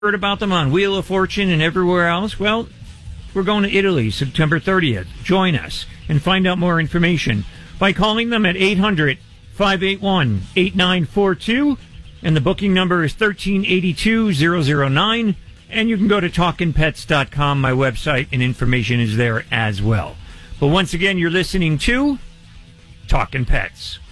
heard about them on Wheel of Fortune and everywhere else? Well, we're going to Italy September 30th. Join us and find out more information by calling them at 800-581-8942. And the booking number is 1382-009. And you can go to talkinpets.com, my website, and information is there as well. But once again, you're listening to Talkin' Pets.